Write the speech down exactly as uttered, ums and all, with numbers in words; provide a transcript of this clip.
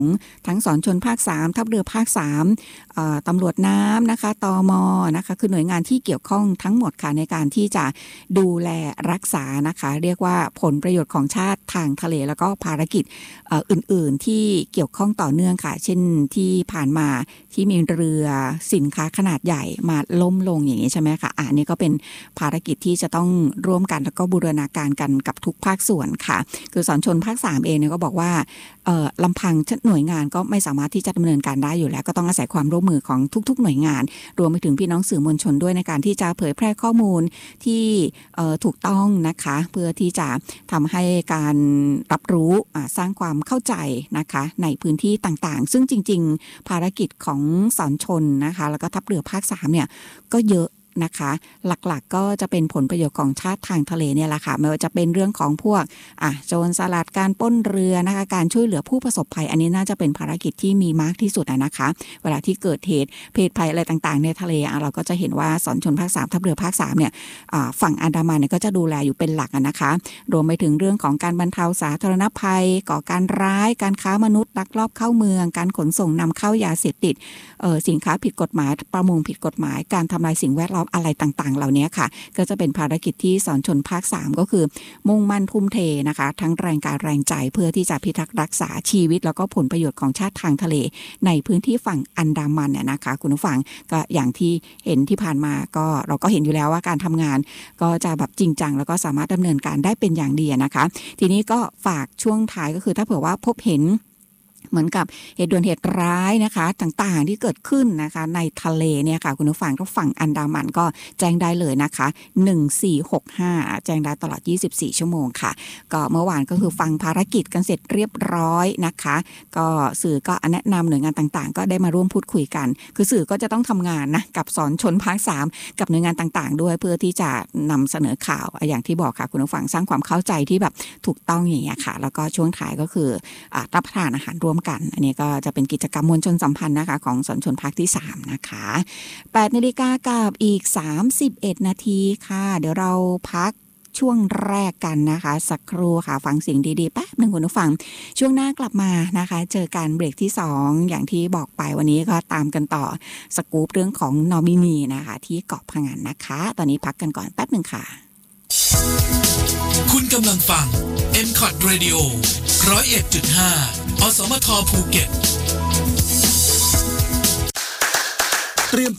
ทั้งสอนชนภาคสามทัพเรือภาคสามเอ่อตำรวจน้ำนะคะตม.นะคะคือหน่วยงานที่เกี่ยวข้องทั้งหมดค่ะในการที่จะดูแลรักษานะคะเรียกว่าผลประโยชน์ของชาติทางทะเลแล้วก็ภารกิจเอ่ออื่นๆที่เกี่ยวข้องต่อเนื่องค่ะเช่นที่ผ่านมาที่มีเรือสินค้าขนาดใหญ่มาล้มลงอย่างนี้ใช่ไหมคะอันนี้ก็เป็นภารกิจที่จะต้องร่วมกันแล้วก็บูรณาการกันกับทุกภาคส่วนค่ะคือสอนชนภาคสามเองเนี่ยก็บอกว่าเอ่อลำพังหน่วยงานก็ไม่สามารถที่จะดำเนินการได้อยู่แล้วก็ต้องอาศัยความร่วมมือของทุกๆหน่วยงานรวมไปถึงพี่น้องสื่อมวลชนด้วยในการที่จะเผยแพร่ข้อมูลที่เอ่อถูกต้องนะคะเพื่อที่จะทำให้การรับรู้สร้างความเข้าใจนะคะในพื้นที่ต่างๆซึ่งจริงๆภารกิจของสอนชนนะคะแล้วก็ทัพเรือภาคสามเนี่ยก็เยอะนะคะหลักๆ ก็จะเป็นผลประโยชน์ของชาติทางทะเลเนี่ยแหละค่ะไม่ว่าจะเป็นเรื่องของพวกอ่ะโจรสลัดการปล้นเรือนะคะการช่วยเหลือผู้ประสบภัยอันนี้น่าจะเป็นภารกิจที่มีมากที่สุดนะคะเวลาที่เกิดเหตุเพศภัยอะไรต่างๆในทะเลเราก็จะเห็นว่าสอนชนภาคสามทัพเรือภาคสามเนี่ยฝั่งอันดามันเนี่ยก็จะดูแลอยู่เป็นหลักนะคะรวมไปถึงเรื่องของการบรรเทาสาธารณภัยก่อการร้ายการค้ามนุษย์ลักลอบเข้าเมืองการขนส่งนำเข้ายาเสพติดสินค้าผิดกฎหมายประมงผิดกฎหมายการทำลายสิ่งแวดล้อมอะไรต่างๆเหล่านี้ค่ะก็จะเป็นภารกิจที่สอนชนภาคสามก็คือมุ่งมั่นทุ่มเทนะคะทั้งแรงกายแรงใจเพื่อที่จะพิทักษ์รักษาชีวิตแล้วก็ผลประโยชน์ของชาติทางทะเลในพื้นที่ฝั่งอันดามันเนี่ยนะคะคุณผู้ฟังก็อย่างที่เห็นที่ผ่านมาก็เราก็เห็นอยู่แล้วว่าการทำงานก็จะแบบจริงจังแล้วก็สามารถดำเนินการได้เป็นอย่างดีนะคะทีนี้ก็ฝากช่วงท้ายก็คือถ้าเผื่อว่าพบเห็นเหมือนกับเหตุด่วนเหตุร้ายนะคะต่างๆที่เกิดขึ้นนะคะในทะเลเนี่ยค่ะคุณผู้ฟังก็ฝั่งอันดามันก็แจ้งได้เลยนะคะหนึ่งสี่หกห้าแจ้งได้ตลอดยี่สิบสี่ชั่วโมงค่ะก็เมื่อวานก็คือฟังภารกิจกันเสร็จเรียบร้อยนะคะก็สื่อก็แนะนำหน่วยงานต่างๆก็ได้มาร่วมพูดคุยกันคือสื่อก็จะต้องทำงานนะกับสอนชนภาคสามกับหน่วยงานต่างๆด้วยเพื่อที่จะนำเสนอข่าวอย่างที่บอกค่ะคุณผู้ฟังสร้างความเข้าใจที่แบบถูกต้องอย่างเงี้ยค่ะแล้วก็ช่วงท้ายก็คือรับประทานอาหารร่วมกันอันนี้ก็จะเป็นกิจกรรมมวลชนสัมพันธ์นะคะของสอนชนภาคที่สามนะคะแปดนาฬิกากับอีกสามสิบเอ็ดนาทีค่ะเดี๋ยวเราพักช่วงแรกกันนะคะสักครู่ค่ะฟังเสียงดีๆแป๊บนึงคุณผู้ฟังช่วงหน้ากลับมานะคะเจอกันเบรกที่สองอย่างที่บอกไปวันนี้ก็ตามกันต่อสกู๊ปเรื่องของนอมินีนะคะที่เกาะพะงันนะคะตอนนี้พักกันก่อนแป๊บนึงค่ะคุณกำลังฟัง เอ็ม คอท Radio หนึ่งศูนย์เอ็ดจุดห้า อสมทภูเก็ตเตรียม